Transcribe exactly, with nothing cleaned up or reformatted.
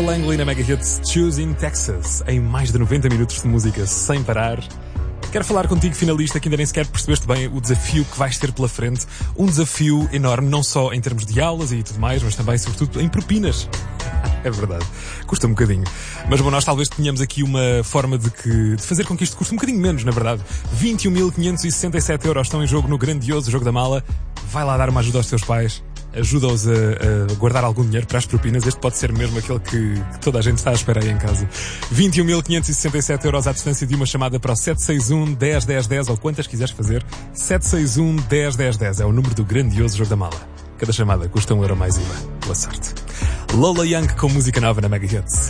Langley na Mega Hits, Choosing Texas, em mais de noventa minutos de música sem parar. Quero falar contigo, finalista, que ainda nem sequer percebeste bem o desafio que vais ter pela frente. Um desafio enorme, não só em termos de aulas e tudo mais, mas também, sobretudo, em propinas. É verdade. Custa um bocadinho. Mas, bom, nós talvez tenhamos aqui uma forma de, que, de fazer com que isto custe um bocadinho menos, na verdade. vinte e um mil quinhentos e sessenta e sete euros estão em jogo no grandioso Jogo da Mala. Vai lá dar uma ajuda aos teus pais. Ajuda-os a, a guardar algum dinheiro para as propinas. Este pode ser mesmo aquele que, que toda a gente está a esperar aí em casa. vinte e um mil quinhentos e sessenta e sete euros à distância de uma chamada para o sete seis um, um zero, um zero, um zero ou quantas quiseres fazer. sete seis um, um zero, um zero, um zero é o número do grandioso Jogo da Mala. Cada chamada custa um euro mais I V A. Boa sorte. Lola Young com música nova na Mega Hits.